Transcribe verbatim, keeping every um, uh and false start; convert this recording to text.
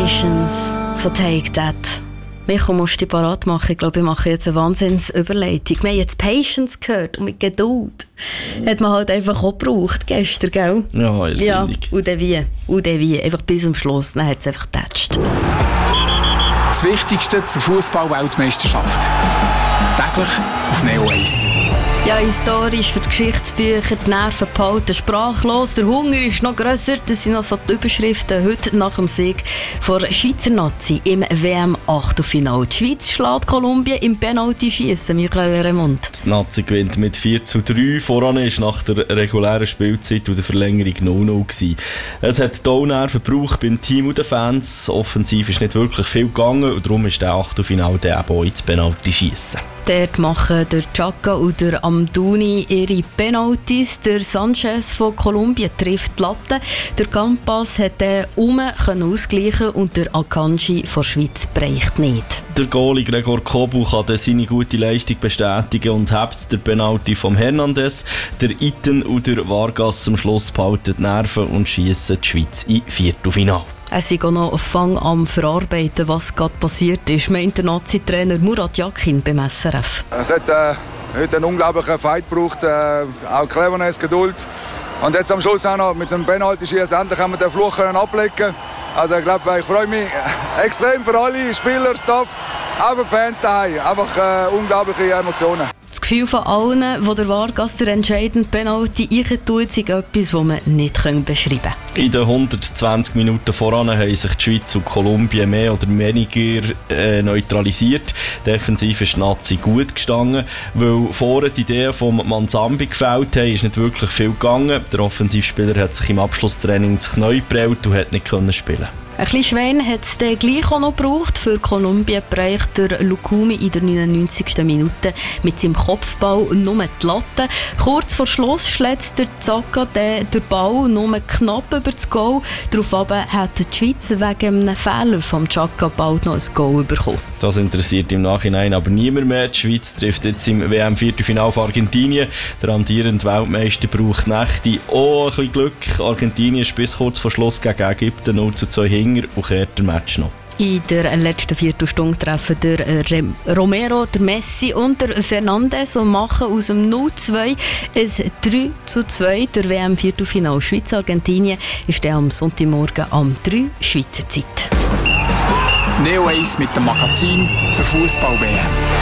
Patience von Take That. Micho, musst du dich parat machen. Ich glaube, ich mache jetzt eine Wahnsinnsüberleitung. Wir haben jetzt Patience gehört und mit Geduld. Hat man halt einfach auch gebraucht gestern, gell? Ja, ist ja. sinnig. Und dann wie? Und dann wie? Einfach bis zum Schluss. Dann hat es einfach getatscht. Das Wichtigste zur Fußball-Weltmeisterschaft. Täglich auf Neo eins. Ja, historisch für die Geschichtsbücher, die Nerven behalten sprachlos, der Hunger ist noch grösser. Das sind also die Überschriften heute nach dem Sieg vor Schweizer Nazi im W M-Achtelfinale. Die Schweiz schlägt Kolumbien im Penalty-Schiessen, Michael Remund. Die Nazi gewinnt mit vier zu drei. Voran war nach der regulären Spielzeit und der Verlängerung null null. Es hat Taunerven gebraucht beim Team und den Fans. Offensiv ist nicht wirklich viel gegangen und darum ist der Achtelfinale dann eben auch ins Penalty-Schiessen. Dort machen der Chaka und der Amdouni ihre Penalties. Der Sanchez von Kolumbien trifft die Latte. Der Campas hat den um ausgleichen und der Akanji von der Schweiz bereicht nicht. Der Goalie Gregor Kobel kann dann seine gute Leistung bestätigen und hebt den Penalty vom Hernandez. Der Itten und der Vargas am Schluss behalten die Nerven und schiessen die Schweiz in Viertelfinale. Es ist auch noch ein Fang am Verarbeiten, was gerade passiert ist, meint der Nazi-Trainer Murat Yakin beim S R F. Es hat äh, heute einen unglaublichen Fight gebraucht, äh, auch Cleverness, Geduld. Und jetzt am Schluss auch noch mit dem Penalty-Schießen endlich haben wir den Fluch ablegen. Also ich glaube, ich freue mich extrem für alle Spieler, Staff, auch für die Fans daheim. Einfach äh, unglaubliche Emotionen. Das Gefühl von allen, wo der Vargas der entscheidende Penalty eintut, ist etwas, das man nicht beschreiben kann. In den hundertzwanzig Minuten voran haben sich die Schweiz und Kolumbien mehr oder weniger äh, neutralisiert. Defensiv ist die Nazi gut gestanden, weil vorne die Idee vom Manzambi gefällt haben, ist nicht wirklich viel gegangen. Der Offensivspieler hat sich im Abschlusstraining ins Knie geprellt und hat nicht können spielen. Ein bisschen Schwein hat es dann gleich auch noch gebraucht. Für Kolumbien bereicht der Lukumi in der neunundneunzigsten Minute mit seinem Kopfball nur die Latte. Kurz vor Schluss schlägt der Zaka den, den Ball nur knapp über das Goal. Daraufhin hat die Schweiz wegen einem Fehler vom Chaka bald noch ein Goal bekommen. Das interessiert im Nachhinein aber niemand mehr. Die Schweiz trifft jetzt im W M-Viertelfinale auf Argentinien. Der amtierende Weltmeister braucht Nächte auch ein bisschen Glück. Argentinien ist bis kurz vor Schluss gegen Ägypten null zu zwei hinter und kehrt der Match noch. In der letzten Viertelstunde treffen der Romero, der Messi und der Fernandes und machen aus dem null zu zwei ein drei zu zwei. Der W M-Viertelfinale Schweiz-Argentinien ist dann am Sonntagmorgen am drei Schweizer Zeit. Neo eins mit dem Magazin zur Fußball-W M.